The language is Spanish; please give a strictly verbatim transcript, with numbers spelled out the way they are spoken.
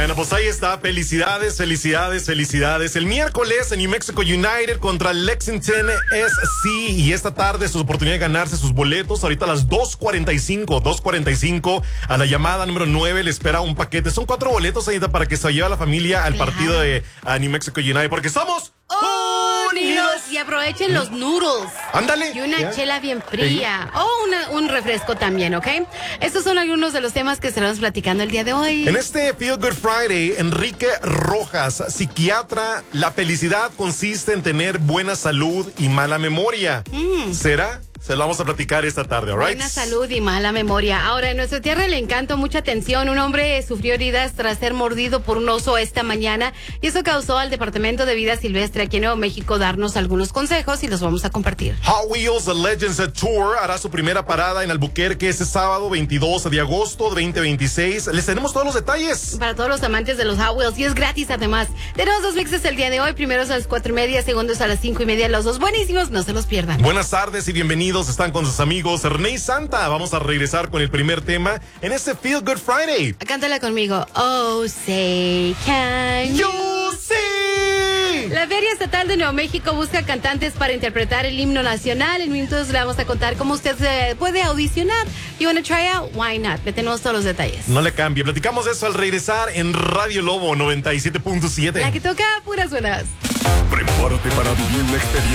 Bueno, pues ahí está. Felicidades, felicidades, felicidades. El miércoles en New Mexico United contra Lexington S C. Y esta tarde su oportunidad de ganarse sus boletos. Ahorita a las dos cuarenta y cinco, dos cuarenta y cinco, a la llamada número nueve le espera un paquete. Son cuatro boletos ahí para que se lleve a la familia al Claro. partido de a New Mexico United. Porque somos unidos. Y aprovechen los noodles. Ándale. Y una Ya. chela bien fría. O una- un refresco también, ¿ok? Estos son algunos de los temas que estaremos platicando el día de hoy. En este Feel Good Friday, Enrique Rojas, psiquiatra, la felicidad consiste en tener buena salud y mala memoria. Mm. ¿Será? Se lo vamos a platicar esta tarde, ¿all right? Buena salud y mala memoria. Ahora, en nuestra tierra le encantó mucha atención. Un hombre sufrió heridas tras ser mordido por un oso esta mañana y eso causó al Departamento de Vida Silvestre aquí en Nuevo México darnos algunos consejos y los vamos a compartir. Hot Wheels The Legends Tour hará su primera parada en Albuquerque este sábado veintidós de agosto de veinte veintiséis. Les tenemos todos los detalles. Para todos los amantes de los Hot Wheels y es gratis además. Tenemos dos mixes el día de hoy, primeros a las cuatro y media, segundos a las cinco y media, los dos buenísimos, no se los pierdan. Buenas tardes y bienvenidos. Están con sus amigos René y Santa. Vamos a regresar con el primer tema en este Feel Good Friday. Cántala conmigo. Oh, say can you. ¡Yo sí! La Feria Estatal de Nuevo México busca cantantes para interpretar el himno nacional. En minutos le vamos a contar cómo usted se puede audicionar. You wanna try out? Why not? Le tenemos todos los detalles. No le cambie. Platicamos de eso al regresar en Radio Lobo noventa y siete punto siete. La que toca puras buenas. Prepárate para vivir la experiencia